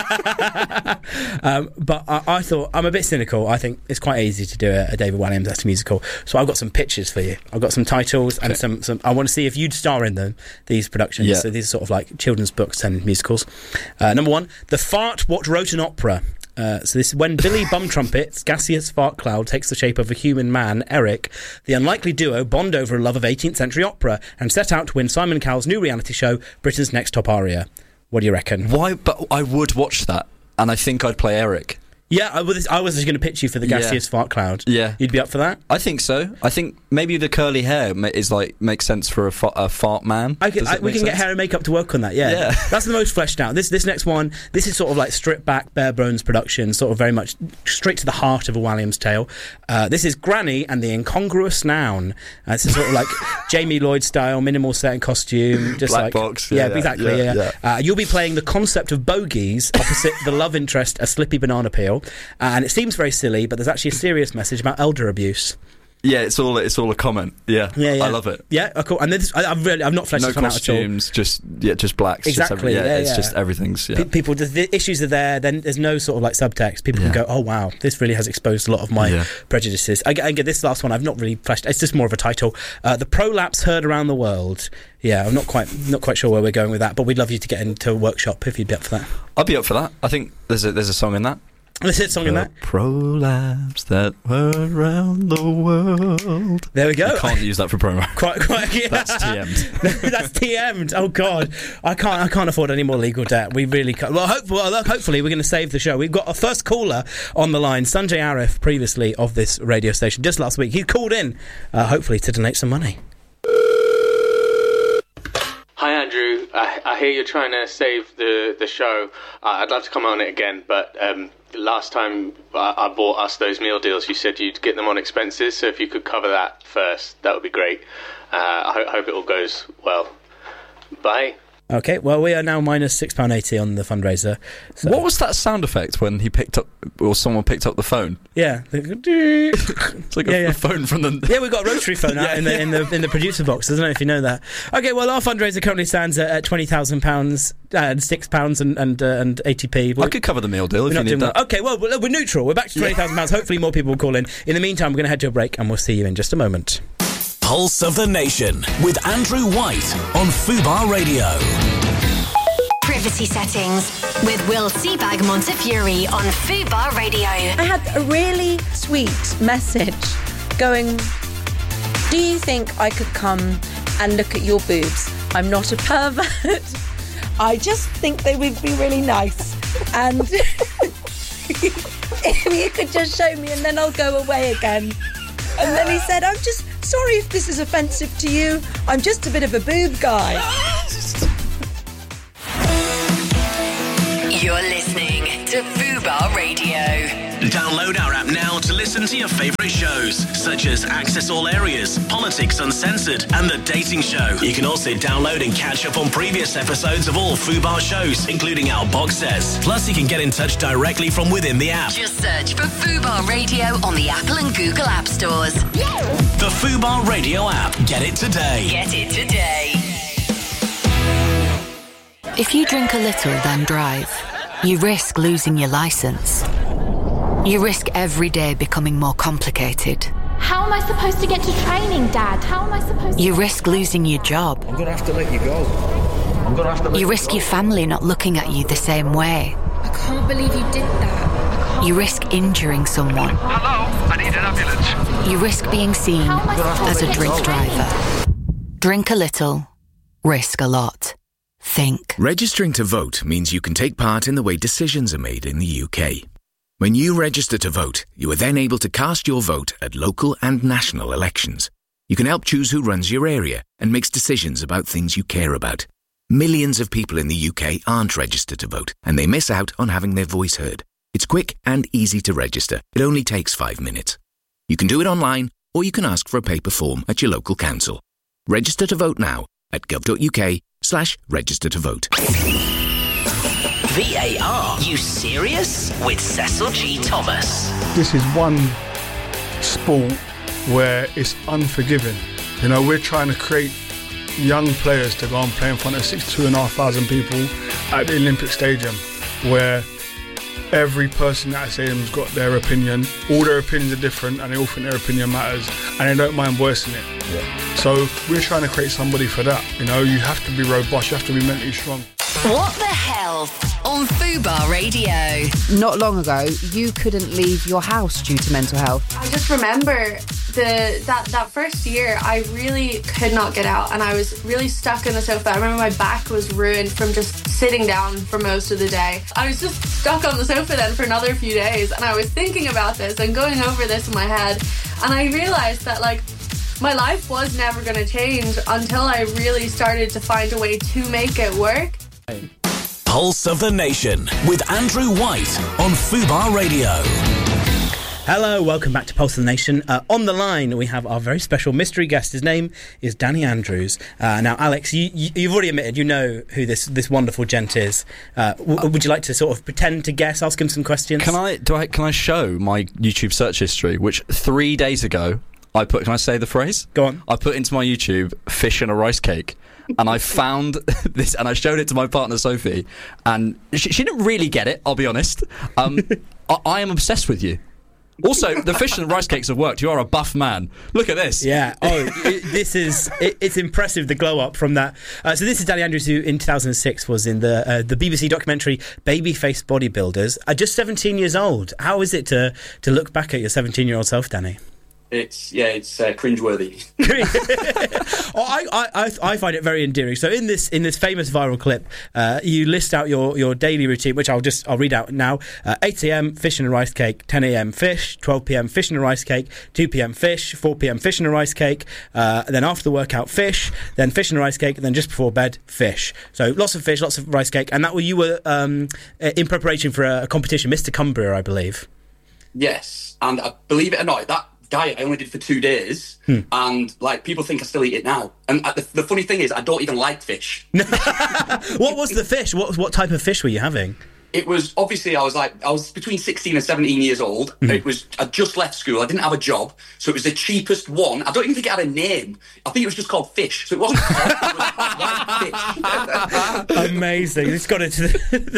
But I thought, I'm a bit cynical. I think it's quite easy to do a David Walliams musical. So I've got some pitches for you. I've got some titles and some. I want to see if you'd star in these productions. Yeah. So these are sort of like children's books and musicals. Number one, The Fart What Wrote an Opera. So this is when Billy Bum Trumpet's gaseous fart cloud takes the shape of a human man, Eric. The unlikely duo bond over a love of 18th century opera and set out to win Simon Cowell's new reality show, Britain's Next Top Aria. What do you reckon? Why? But I would watch that, and I think I'd play Eric. Yeah, I was just going to pitch you for the gaseous fart cloud. Yeah. You'd be up for that? I think so. I think maybe the curly hair is like makes sense for a fart man. We can get hair and makeup to work on that, yeah. That's the most fleshed out. This next one, this is sort of like stripped back, bare bones production, sort of very much straight to the heart of a Walliams tale. This is Granny and the Incongruous Noun. This is sort of like Jamie Lloyd style, minimal set and costume. Just Black like, box. Yeah, exactly, yeah. You'll be playing the concept of bogies opposite the love interest, a slippy banana peel. And it seems very silly, but there's actually a serious message about elder abuse. Yeah, it's all a comment. Yeah, I love it. Yeah, cool. And this, I've not fleshed this one out at all. No costumes, just blacks. Exactly. Just everything's. Yeah. People, the issues are there. Then there's no sort of like subtext. People can go, oh wow, this really has exposed a lot of my prejudices. Again, this last one I've not really fleshed. It's just more of a title. The Prolapse Heard Around the World. Yeah, I'm not quite sure where we're going with that, but we'd love you to get into a workshop if you'd be up for that. I'd be up for that. I think there's a song in that. There's a song in that. Prolapse that were around the world. There we go. You can't use that for promo. Quite. Yeah. That's TM'd. That's TM'd. Oh God, I can't afford any more legal debt. We really can't. Well, hopefully we're going to save the show. We've got our first caller on the line, Sanjay Arif, previously of this radio station, just last week. He called in, hopefully to donate some money. Hi Andrew, I hear you're trying to save the show. I'd love to come on it again, but last time I bought us those meal deals, you said you'd get them on expenses, so if you could cover that first, that would be great. I hope it all goes well. Bye. Okay, well, we are now minus £6.80 on the fundraiser. So. What was that sound effect when he picked up, or someone picked up the phone? Yeah. It's like a phone from the... Yeah, we've got a rotary phone out in the producer box. I don't know if you know that. Okay, well, our fundraiser currently stands at £20,000 and £6 and 80p. I could cover the meal deal if you need that. Okay, well, we're neutral. We're back to £20,000. Hopefully more people will call in. In the meantime, we're going to head to a break and we'll see you in just a moment. Pulse of the Nation with Andrew White on Fubar Radio. Privacy settings with Will Seabag Montefiore on Fubar Radio. I had a really sweet message going, do you think I could come and look at your boobs? I'm not a pervert. I just think they would be really nice. And if you could just show me and then I'll go away again. And then he said, I'm just sorry if this is offensive to you. I'm just a bit of a boob guy. You're listening to Fubar Radio. Download our app now to listen to your favourite shows, such as Access All Areas, Politics Uncensored, and The Dating Show. You can also download and catch up on previous episodes of all Fubar shows, including our box sets. Plus, you can get in touch directly from within the app. Just search for Fubar Radio on the Apple and Google App Stores. The Fubar Radio app. Get it today. Get it today. If you drink a little, then drive, you risk losing your licence. You risk every day becoming more complicated. How am I supposed to get to training, Dad? How am I supposed to... You risk losing your job. I'm going to have to let you go. You risk your family not looking at you the same way. I can't believe you did that. You risk injuring someone. Hello, I need an ambulance. You risk being seen as a drink driver. Drink a little, risk a lot. Think. Registering to vote means you can take part in the way decisions are made in the UK. When you register to vote, you are then able to cast your vote at local and national elections. You can help choose who runs your area and makes decisions about things you care about. Millions of people in the UK aren't registered to vote, and they miss out on having their voice heard. It's quick and easy to register. It only takes 5 minutes. You can do it online, or you can ask for a paper form at your local council. Register to vote now at gov.uk/register to vote. VAR, you serious? With Cecil G. Thomas. This is one sport where it's unforgiving. You know, we're trying to create young players to go and play in front of 62,500 people at the Olympic Stadium, where every person at the stadium's got their opinion. All their opinions are different and they all think their opinion matters and they don't mind voicing it. Yeah. So we're trying to create somebody for that. You know, you have to be robust, you have to be mentally strong. What the hell on Fubar Radio? Not long ago, you couldn't leave your house due to mental health. I just remember that first year, I really could not get out and I was really stuck in the sofa. I remember my back was ruined from just sitting down for most of the day. I was just stuck on the sofa then for another few days and I was thinking about this and going over this in my head, and I realised that, like, my life was never going to change until I really started to find a way to make it work. Pulse of the Nation with Andrew White on Fubar Radio. Hello, welcome back to Pulse of the Nation. On the line, we have our very special mystery guest. His name is Danny Andrews. Now, Alex, you've already admitted you know who this wonderful gent is. Would you like to sort of pretend to guess, ask him some questions? Can I show my YouTube search history, which 3 days ago I put, can I say the phrase? Go on. I put into my YouTube, fish and a rice cake. And I found this, and I showed it to my partner Sophie, and she didn't really get it, I'll be honest. I am obsessed with you. Also, the fish and rice cakes have worked. You are a buff man. Look at this. Yeah. Oh, it's impressive, the glow up from that. So this is Danny Andrews, who in 2006 was in the BBC documentary Baby-Faced Bodybuilders. Just 17 years old. How is it to look back at your 17-year-old self, Danny? It's cringeworthy. I find it very endearing. So in this famous viral clip, you list out your daily routine, which I'll read out now. 8 a.m. fish and a rice cake, 10 a.m. fish, 12 p.m. fish and a rice cake, 2 p.m. fish, 4 p.m. fish and a rice cake, then after the workout fish, then fish and a rice cake, and then just before bed fish. So lots of fish, lots of rice cake, and you were in preparation for a competition, Mr. Cumbria, I believe. Yes, and believe it or not, diet I only did for 2 days, and like people think I still eat it now. And the funny thing is, I don't even like fish. What was the fish? What type of fish were you having? It was, obviously, I was between 16 and 17 years old. I'd just left school. I didn't have a job. So it was the cheapest one. I don't even think it had a name. I think it was just called fish. So it wasn't called, it was white fish. Amazing. It's got into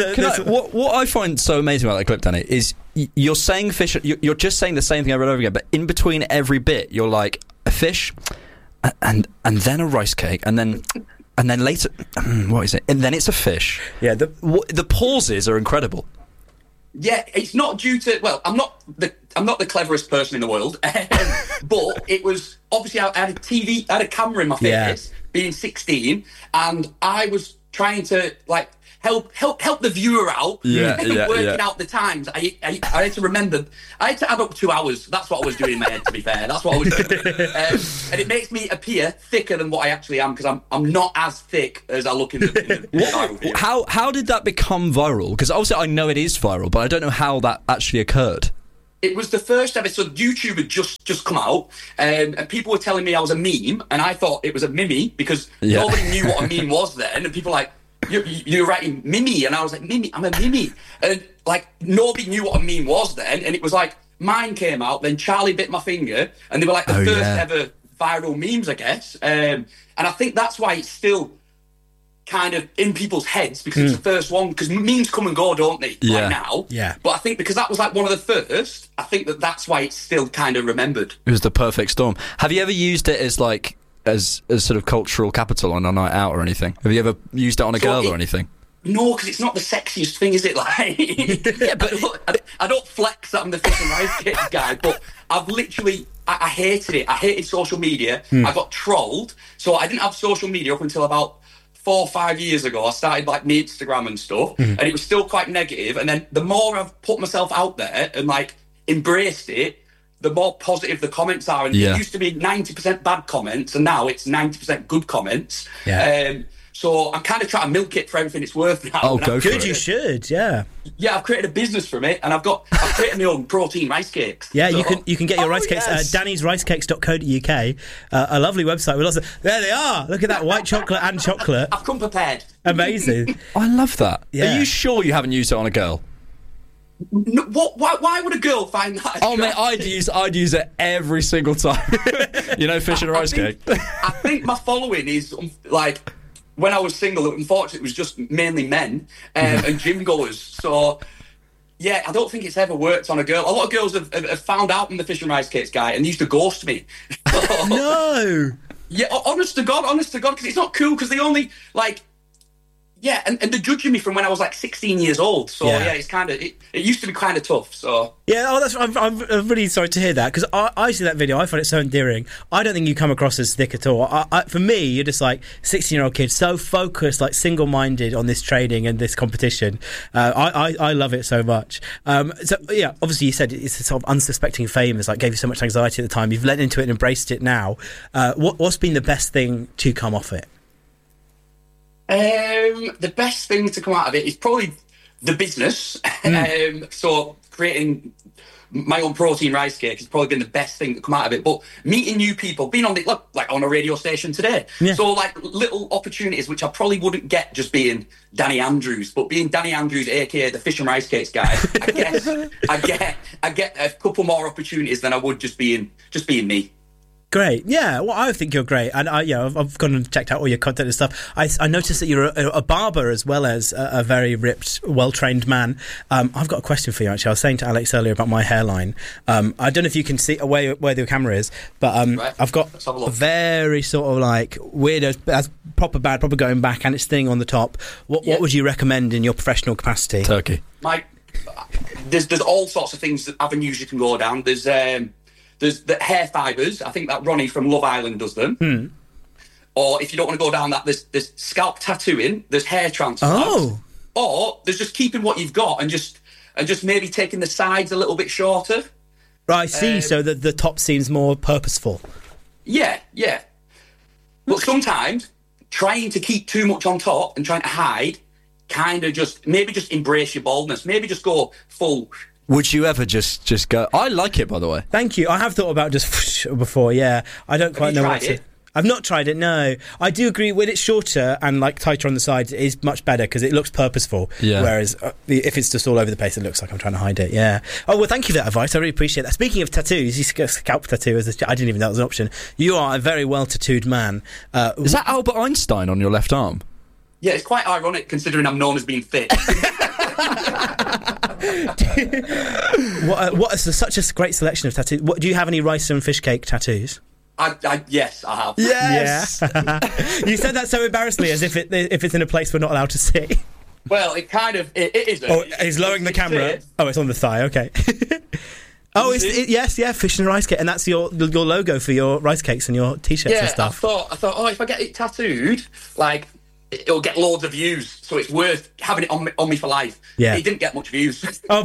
what I find so amazing about that clip, Danny, is you're saying fish, you're just saying the same thing over and over again, but in between every bit, you're like, a fish, and then a rice cake, and then later, what is it? And then it's a fish. Yeah, the pauses are incredible. Yeah, it's not due to. Well, I'm not the cleverest person in the world, but it was obviously I had a camera in my face, being 16, and I was trying to like help the viewer out, working out the times. I had to remember. I had to add up 2 hours. That's what I was doing in my head. To be fair, that's what I was doing, and it makes me appear thicker than what I actually am, because I'm not as thick as I look in the viral video. How did that become viral? Because obviously I know it is viral, but I don't know how that actually occurred. It was the first ever. So YouTube had just come out, and people were telling me I was a meme, and I thought it was a mimi because nobody knew what a meme was then, and people were like, You're writing Mimi, and I was like, Mimi, I'm a Mimi, and like nobody knew what a meme was then, and it was like mine came out, then Charlie bit my finger, and they were like the first ever viral memes, I guess, and I think that's why it's still kind of in people's heads, because it's the first one, because memes come and go, don't they, right now? Yeah. But I think because that was like one of the first, I think that's why it's still kind of remembered. It was the perfect storm. Have you ever used it as like as sort of cultural capital on a night out or anything? Have you ever used it on a girl or anything? No, because it's not the sexiest thing, is it? Like, yeah, but I don't flex that I'm the fish and rice cakes guy, but I've literally, I hated it. I hated social media. I got trolled, so I didn't have social media up until about 4 or 5 years ago. I started like my Instagram and stuff, and it was still quite negative. And then the more I've put myself out there and like embraced it, the more positive the comments are. And it used to be 90% bad comments, and now it's 90% good comments. So I'm kind of trying to milk it for everything it's worth now. Oh, go for it. You should, yeah. Yeah, I've created a business from it, and I've created my own protein rice cakes. Yeah, so. you can get your rice cakes at dannysricecakes.co.uk, a lovely website with lots of. There they are. Look at that, white chocolate and chocolate. I've come prepared. Amazing. I love that. Yeah. Are you sure you haven't used it on a girl? No, why would a girl find that? Oh mate, I'd use it every single time. You know, fish and a rice cake. I think my following is like, when I was single, unfortunately, it was just mainly men and gym goers. So yeah, I don't think it's ever worked on a girl. A lot of girls have found out I'm the fish and rice cakes guy, and they used to ghost me. No. Yeah, honest to God, because it's not cool, because they only like. Yeah, and they're judging me from when I was like 16 years old. So yeah, it's kind of it used to be kind of tough. So yeah, I'm really sorry to hear that, because I see that video, I find it so endearing. I don't think you come across as thick at all. For me, you're just like 16-year-old kid, so focused, like single-minded on this training and this competition. I love it so much. So yeah, obviously you said it's a sort of unsuspecting fame has like gave you so much anxiety at the time. You've led into it and embraced it now. What's been the best thing to come off it? The best thing to come out of it is probably the business. So creating my own protein rice cake has probably been the best thing to come out of it. But meeting new people, being on on a radio station today. Yeah. So like little opportunities which I probably wouldn't get just being Danny Andrews, but being Danny Andrews, aka the fish and rice cakes guy, I guess I get a couple more opportunities than I would just being me. Great, yeah. Well, I think you're great, and I've gone and checked out all your content and stuff. I noticed that you're a barber as well as a very ripped, well-trained man. I've got a question for you, actually. I was saying to Alex earlier about my hairline. I don't know if you can see where the camera is, but right. I've got a very sort of like weird, as proper going back, and it's thinning on the top. What would you recommend in your professional capacity? Turkey. There's all sorts of things, avenues you can go down. There's the hair fibres. I think that Ronnie from Love Island does them. Or if you don't want to go down that, there's scalp tattooing, there's hair transplants. Oh. Or there's just keeping what you've got and just maybe taking the sides a little bit shorter. Right, I see. So that the top seems more purposeful. Yeah. But sometimes trying to keep too much on top and trying to hide, kind of just embrace your baldness. Maybe just go full Would you ever just go? I like it, by the way. Thank you. I have thought about just before. Yeah, I don't quite know what to. I've not tried it. No, I do agree when it's shorter and like tighter on the sides, it is much better because it looks purposeful. Yeah. Whereas if it's just all over the place, it looks like I'm trying to hide it. Yeah. Oh well, thank you for that advice. I really appreciate that. Speaking of tattoos, you get a scalp tattoo. I didn't even know that was an option. You are a very well tattooed man. Is that Albert Einstein on your left arm? Yeah, it's quite ironic considering I'm known as being fit. What is such a great selection of tattoos? Do you have any rice and fish cake tattoos? Yes, I have. Yes. Yeah. You said that so embarrassingly, as if it's in a place we're not allowed to see. Well, it is. Oh, he's lowering the camera. Oh, it's on the thigh. Okay. Oh, yes, fish and rice cake, and that's your logo for your rice cakes and your t-shirts and stuff. I thought, oh, if I get it tattooed, like, it'll get loads of views, so it's worth having it on me for life. Yeah. It didn't get much views. Oh,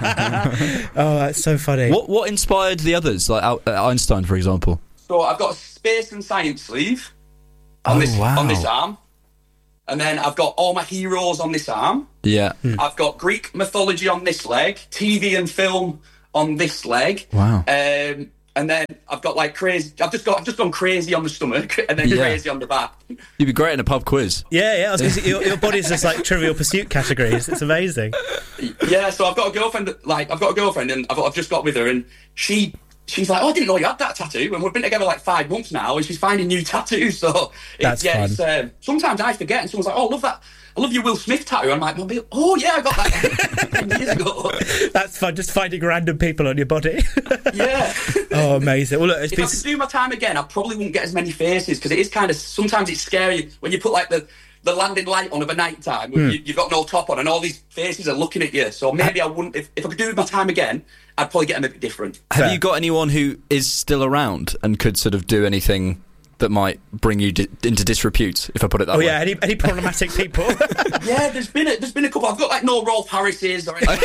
that's so funny. What inspired the others, like Einstein, for example? So I've got a space and science sleeve on this arm, and then I've got all my heroes on this arm. Yeah. I've got Greek mythology on this leg, TV and film on this leg. Wow. And then I've got like crazy. I've just gone crazy on the stomach, and then crazy on the back. You'd be great in a pub quiz. Yeah. I was going to say, your body's just like Trivial Pursuit categories. It's amazing. Yeah. So I've got a girlfriend. And I've just got with her, and she's like, oh, I didn't know you had that tattoo. And we've been together like 5 months now, and she's finding new tattoos. So that's fun. Sometimes I forget, and someone's like, oh, I love that. I love your Will Smith tattoo. I'm like, oh yeah, I got that years ago. That's fun, just finding random people on your body. Yeah. Oh, amazing. Well, look, if I could do my time again, I probably wouldn't get as many faces, because it is kind of, sometimes it's scary when you put like the landing light on of a night time, you've got no top on and all these faces are looking at you. So maybe I wouldn't, if I could do my time again, I'd probably get them a bit different. Have you got anyone who is still around and could sort of do anything that might bring you into disrepute, if I put it that way? Oh yeah, any problematic people? Yeah, there's been a couple. I've got like no Rolf Harris's or anything like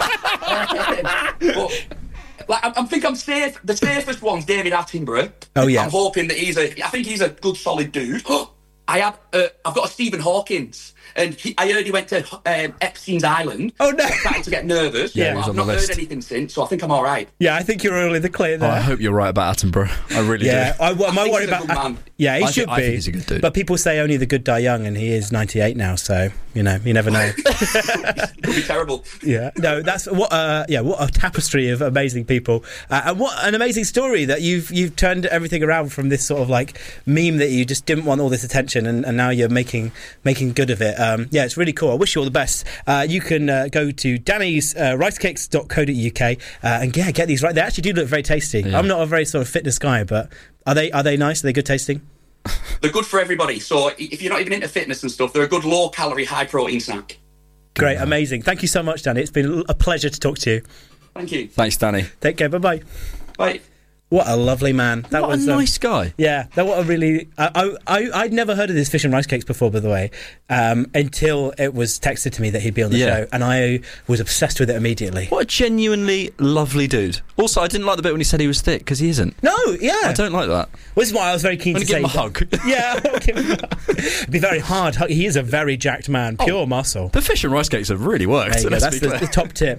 that. But I think I'm safe. The safest one's David Attenborough. Oh yeah. I'm hoping that I think he's a good, solid dude. I've got a Stephen Hawkins, and I heard he went to Epstein's Island. Oh no! I'm starting to get nervous. Yeah, I've not heard anything since, so I think I'm all right. Yeah, I think you're all in the clear there. I hope you're right about Attenborough. I really do. Yeah, I worry about. Yeah, he should be. I think he's a good dude. But people say only the good die young, and he is 98 now, so you never know. It would be terrible. Yeah, no, that's what a tapestry of amazing people, and what an amazing story that you've turned everything around from this sort of like meme that you just didn't want all this attention, and now you're making good of it. Yeah, it's really cool. I wish you all the best. You can go to Danny's ricecakes.co.uk and get these right. They actually do look very tasty. Yeah. I'm not a very sort of fitness guy, but are they nice? Are they good tasting? They're good for everybody. So if you're not even into fitness and stuff, they're a good low-calorie, high-protein snack. Great, amazing. Thank you so much, Danny. It's been a pleasure to talk to you. Thank you. Thanks, Danny. Take care. Bye-bye. Bye. What a lovely man. What a nice guy. Yeah, what a really... I'd never heard of this fish and rice cakes before, by the way, until it was texted to me that he'd be on the show, and I was obsessed with it immediately. What a genuinely lovely dude. Also, I didn't like the bit when he said he was thick, because he isn't. No, yeah. I don't like that. Well, this is why I was very keen to give him a hug. Yeah, I'll give him a hug. It'd be very hard. He is a very jacked man, pure muscle. The fish and rice cakes have really worked. There you go. That's the top tip.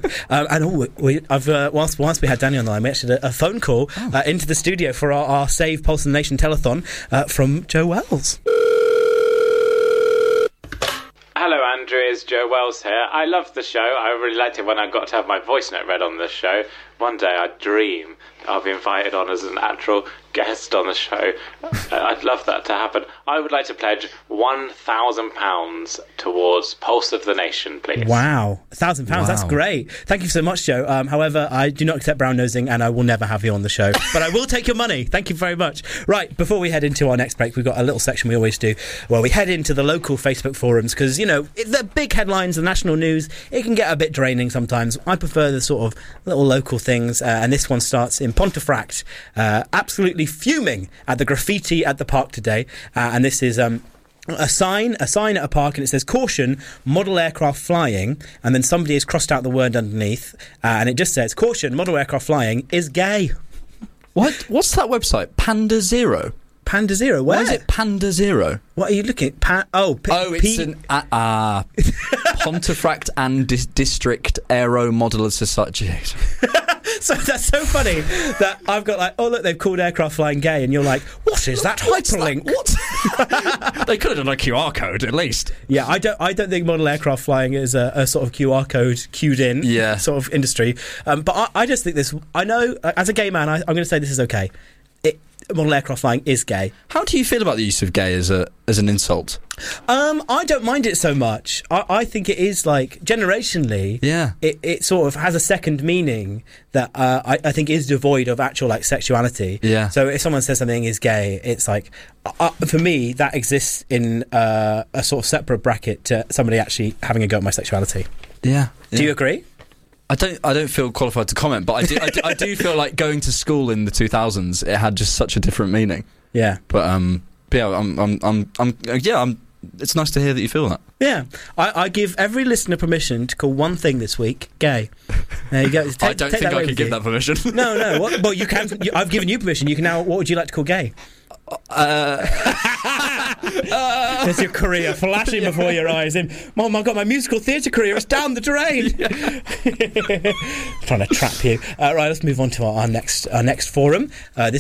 Whilst we had Danny on the line, we actually had a phone call into the studio for our Save Pulse of the Nation telethon from Joe Wells. Hello, Andrew. It's Joe Wells here. I loved the show. I really liked it when I got to have my voice note read on the show. One day I dream I'll be invited on as an actual guest on the show. I'd love that to happen. I would like to pledge £1,000 towards Pulse of the Nation, please. Wow, £1,000. Wow. That's great. Thank you so much, Joe. However, I do not accept brown nosing, and I will never have you on the show. But I will take your money. Thank you very much. Right, before we head into our next break, we've got a little section we always do where we head into the local Facebook forums, because, the big headlines, the national news, it can get a bit draining sometimes. I prefer the sort of little local things, and this one starts in Pontefract, absolutely fuming at the graffiti at the park today, and this is a sign at a park, and it says caution, model aircraft flying, and then somebody has crossed out the word underneath, and it just says caution, model aircraft flying is gay. What's that website? Panda Zero? Panda Zero? Where? Why is it Panda Zero? What are you looking at? It's an Pontefract and District Aero Modelers Association. So that's so funny that I've got like, oh look, they've called aircraft flying gay, and you're like, what is that hyperlink? What? They could have done a QR code at least. Yeah, I don't think model aircraft flying is a sort of QR code cued in sort of industry. But I just think this. I know as a gay man, I'm going to say this is okay. Model aircraft flying is gay. How do you feel about the use of gay as an insult? I don't mind it so much. I think it is like generationally. Yeah. It sort of has a second meaning that I think is devoid of actual like sexuality. Yeah. So if someone says something is gay, it's like for me that exists in a sort of separate bracket to somebody actually having a go at my sexuality. Yeah. Do you agree? I don't feel qualified to comment, but I do feel like going to school in the 2000s, it had just such a different meaning. Yeah. But it's nice to hear that you feel that. Yeah. I give every listener permission to call one thing this week gay. There you go. I don't think I could give that permission. No. Well, you can. I've given you permission. You can now. What would you like to call gay? There's your career flashing before your eyes. Oh my God, my musical theatre career is down the drain. Trying to trap you. Right, let's move on to our next forum. This